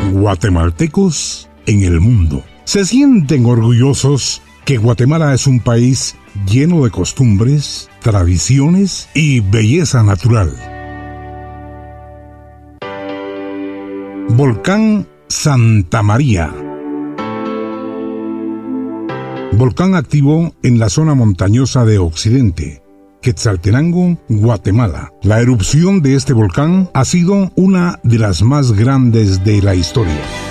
Guatemaltecos en el mundo se sienten orgullosos que Guatemala es un país lleno de costumbres, tradiciones y belleza natural. Volcán Santa María. Volcán activo en la zona montañosa de Occidente, Quetzaltenango, Guatemala. La erupción de este volcán ha sido una de las más grandes de la historia.